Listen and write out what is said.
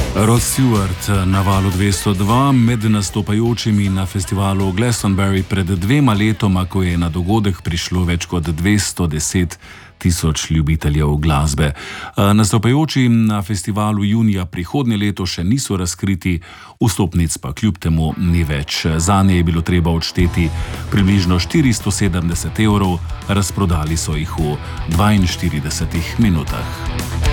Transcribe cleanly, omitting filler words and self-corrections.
Rod Stewart na valu 202 med nastopajočimi na festivalu Glastonbury pred 2 letoma, ko je na dogodek prišlo več kot 210 tisoč ljubiteljev glasbe. Nastopajoči na festivalu junija prihodnje leto še niso razkriti, vstopnic pa kljub temu ni več. Zanje je bilo treba odšteti približno 470 €, razprodali so jih v 42 minutah.